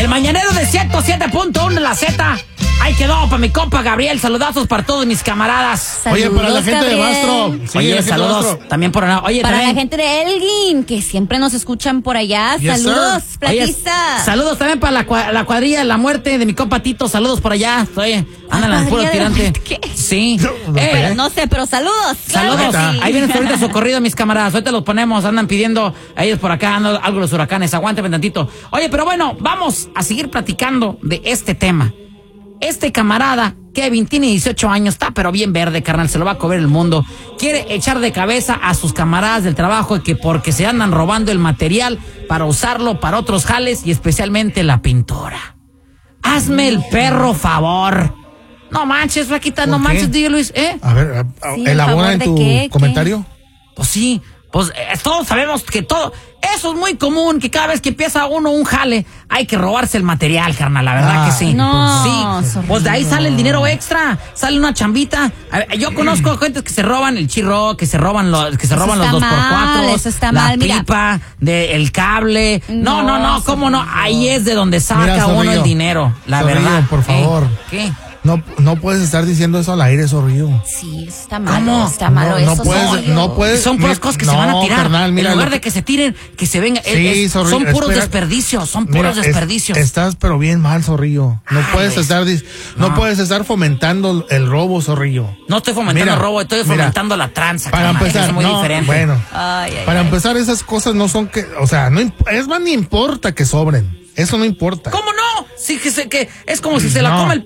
El mañanero de 107.1 de la Z. Ahí quedó para mi compa Gabriel. Saludazos para todos mis camaradas. Saludos, oye, para la gente Gabriel. de Bastro. Sí, Oye, saludos también por allá. Oye, Para también, la gente de Elgin, que siempre nos escuchan por allá. Yes, Saludos, sir. platista. saludos también para la cuadrilla de la muerte de mi compa Tito. Saludos por allá. Andan en el puro ¿Cuadrilla de la tirante. muerte? ¿Qué? Sí. No sé, pero saludos. Claro Saludos. que sí. Ahí viene ahorita socorrido, mis camaradas. Ahorita los ponemos. Andan pidiendo a ellos por acá algo de los huracanes. Aguántame tantito. Oye, pero bueno, vamos a seguir platicando de este tema. Este camarada, Kevin, tiene 18 años, está pero bien verde, carnal, se lo va a comer el mundo. Quiere echar de cabeza a sus camaradas del trabajo que porque se andan robando el material para usarlo para otros jales y especialmente la pintura. Hazme el perro favor. No manches, Raquita, no ¿Por qué? manches, DJ Luis, A ver, Sí, elabora ¿a en favor tu de qué? comentario. Pues sí, pues todos sabemos que todo... Eso es muy común, que cada vez que empieza uno un jale, hay que robarse el material, carnal, la verdad que sí. No, Sí, pues de ahí sale el dinero extra, sale una chambita. A ver, yo conozco gente que se roban el chirro, que se roban los 2x4, eso está la mal, mira. pipa, el cable. No, cómo no, ahí es de donde saca Mira, uno Zorrillo. el dinero, la Zorrillo, verdad. por favor. ¿Qué? No puedes estar diciendo eso al aire, Zorrillo. Sí, está malo, ¿Cómo? está malo No eso. puedes, Zorrillo. no puedes. Son puras cosas que se van a tirar. Carnal, mira, en lugar lo de que se tiren, que se venga. Sí, Zorrillo, son puros espera. desperdicios, son Mira, puros desperdicios. Estás pero bien mal, Zorrillo. No Ay, puedes güey. estar no puedes estar fomentando el robo, Zorrillo. No estoy fomentando Mira, el robo, estoy mira, fomentando la tranza. Para carnal, empezar, es muy diferente. bueno. Ay, Para empezar, esas cosas no son que, o sea, es más, ni importa que sobren. Eso no importa. ¿Cómo no? Sí, que es como si se la No. come el